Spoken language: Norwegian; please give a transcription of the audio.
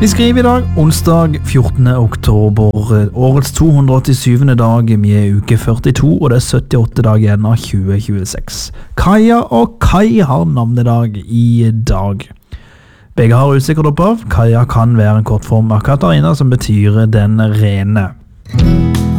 Vi skriver i dag onsdag 14. oktober, årets 287. dag, vi uke 42, og det 78 dager igjen av 2026. Kaja og Kai har navnedag i dag. Begge har usikkert opphav. Kaja kan være en kortform av Katarina, som betyr den rene.